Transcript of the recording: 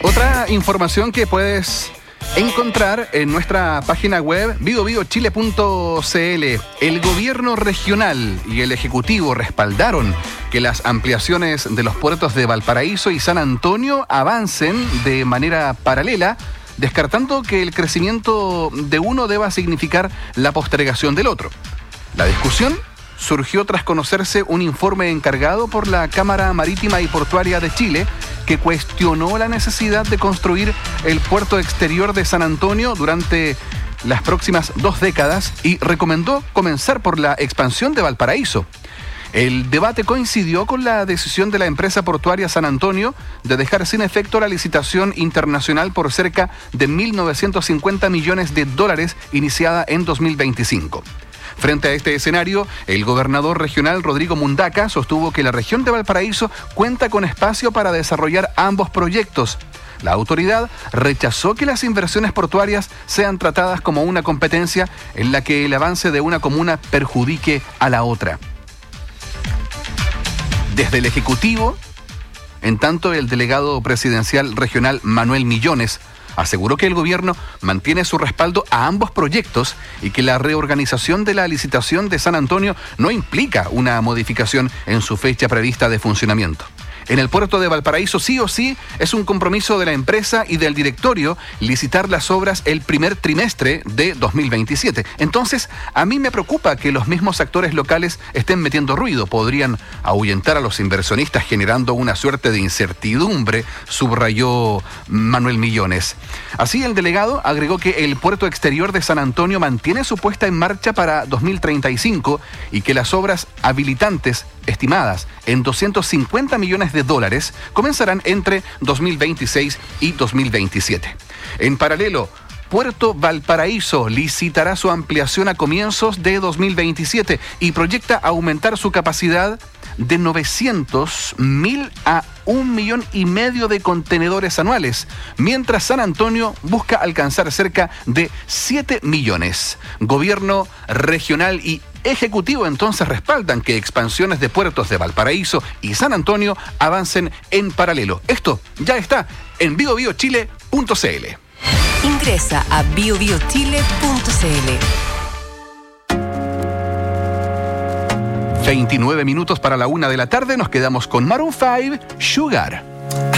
Otra información que puedes encontrar en nuestra página web biobiochile.cl. El gobierno regional y el ejecutivo respaldaron que las ampliaciones de los puertos de Valparaíso y San Antonio avancen de manera paralela, descartando que el crecimiento de uno deba significar la postergación del otro. La discusión surgió tras conocerse un informe encargado por la Cámara Marítima y Portuaria de Chile que cuestionó la necesidad de construir el puerto exterior de San Antonio durante las próximas 2 décadas y recomendó comenzar por la expansión de Valparaíso. El debate coincidió con la decisión de la empresa portuaria San Antonio de dejar sin efecto la licitación internacional por cerca de 1.950 millones de dólares iniciada en 2025. Frente a este escenario, el gobernador regional Rodrigo Mundaca sostuvo que la región de Valparaíso cuenta con espacio para desarrollar ambos proyectos. La autoridad rechazó que las inversiones portuarias sean tratadas como una competencia en la que el avance de una comuna perjudique a la otra. Desde el Ejecutivo, en tanto, el delegado presidencial regional Manuel Millones aseguró que el gobierno mantiene su respaldo a ambos proyectos y que la reorganización de la licitación de San Antonio no implica una modificación en su fecha prevista de funcionamiento. En el puerto de Valparaíso sí o sí es un compromiso de la empresa y del directorio licitar las obras el primer trimestre de 2027. Entonces, a mí me preocupa que los mismos actores locales estén metiendo ruido. Podrían ahuyentar a los inversionistas generando una suerte de incertidumbre, subrayó Manuel Millones. Así, el delegado agregó que el puerto exterior de San Antonio mantiene su puesta en marcha para 2035 y que las obras habilitantes estimadas en 250 millones de dólares comenzarán entre 2026 y 2027. En paralelo, Puerto Valparaíso licitará su ampliación a comienzos de 2027 y proyecta aumentar su capacidad de 900.000 a 1,5 millones de contenedores anuales, mientras San Antonio busca alcanzar cerca de 7 millones. Gobierno regional y Ejecutivo entonces respaldan que expansiones de puertos de Valparaíso y San Antonio avancen en paralelo. Esto ya está en biobiochile.cl. Ingresa a biobiochile.cl. 29 minutos para la 1 de la tarde, nos quedamos con Maroon 5, Sugar.